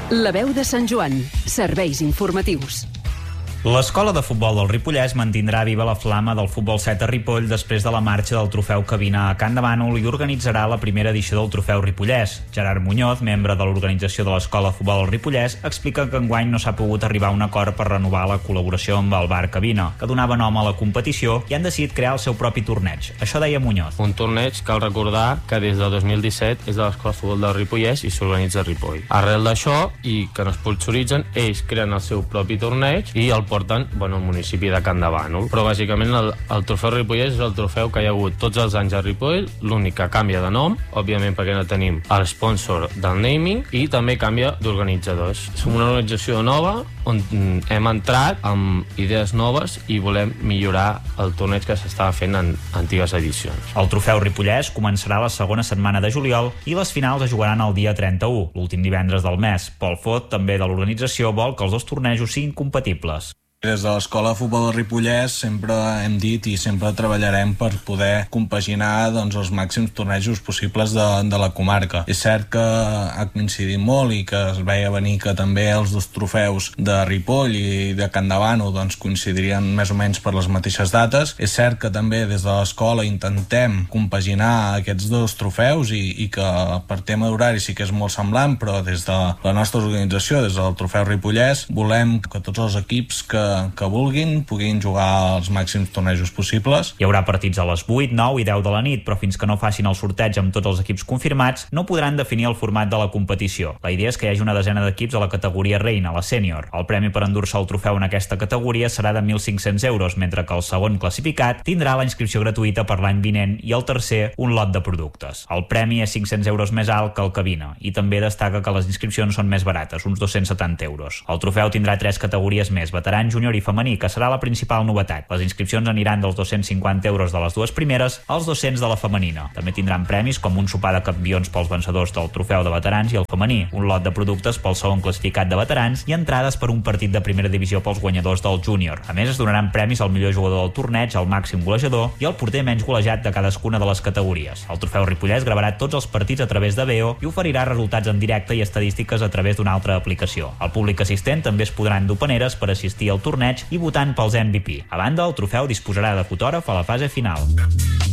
La veu de Sant Joan. Serveis informatius. L'escola de futbol del Ripollès mantindrà viva la flama del futbol 7 a Ripoll després de la marxa del trofeu Cabina a Can de Bànol i organitzarà la primera edició del trofeu Ripollès. Gerard Muñoz, membre de l'organització de l'escola de futbol del Ripollès, explica que enguany no s'ha pogut arribar a un acord per renovar la col·laboració amb el bar Cabina, que donava nom a la competició, i han decidit crear el seu propi torneig. Això deia Muñoz. Un torneig, cal recordar, que des de 2017 és de l'escola de futbol del Ripollès i s'organitza a Ripoll. Arrel d'això, i que no es sponsoritzen, ells creen el seu propi torneig i el porten al municipi de Can de Bànol. Però bàsicament el trofeu Ripollès és el trofeu que hi ha hagut tots els anys a Ripoll, l'únic que canvia de nom, òbviament perquè no tenim el sponsor del naming, i també canvia d'organitzadors. Som una organització nova on hem entrat amb idees noves i volem millorar el torneig que s'estava fent en antigues edicions. El trofeu Ripollès començarà la segona setmana de juliol i les finals es jugaran el dia 31, l'últim divendres del mes. Pol Fot, també de l'organització, vol que els dos tornejos siguin compatibles. Des de l'Escola de Futbol del Ripollès sempre hem dit i sempre treballarem per poder compaginar els màxims tornejos possibles de la comarca. És cert que ha coincidit molt i que es veia venir que també els dos trofeus de Ripoll i de Can de Bànol coincidirien més o menys per les mateixes dates. És cert que també des de l'escola intentem compaginar aquests dos trofeus i que per tema d'horari sí que és molt semblant, però des de la nostra organització, des del trofeu Ripollès, volem que tots els equips que vulguin puguin jugar els màxims tornejos possibles. Hi haurà partits a les 8, 9 i 10 de la nit, però fins que no facin el sorteig amb tots els equips confirmats, no podran definir el format de la competició. La idea és que hi hagi una desena d'equips a la categoria reina, la sènior. El premi per endur-se el trofeu en aquesta categoria serà de 1.500 euros, mentre que el segon classificat tindrà la inscripció gratuïta per l'any vinent i el tercer un lot de productes. El premi és 500 euros més alt que el Cabina i també destaca que les inscripcions són més barates, uns 270 euros. El trofeu tindrà 3 categories més, veterans, júnior i femení, que serà la principal novetat. Les inscripcions aniran dels 250 euros de les dues primeres als 200 de la femenina. També tindran premis com un sopar de campions pels vencedors del trofeu de veterans i el femení, un lot de productes pel segon classificat de veterans i entrades per un partit de primera divisió pels guanyadors del júnior. A més, es donaran premis al millor jugador del torneig, al màxim golejador i al porter menys golejat de cadascuna de les categories. El trofeu Ripollès gravarà tots els partits a través de Veo i oferirà resultats en directe i estadístiques a través d'una altra aplicació. El públic assistent també es podrà endur paneres per assistir al torneig i votant pels MVP. A banda, el trofeu disposarà de fotògraf a la fase final.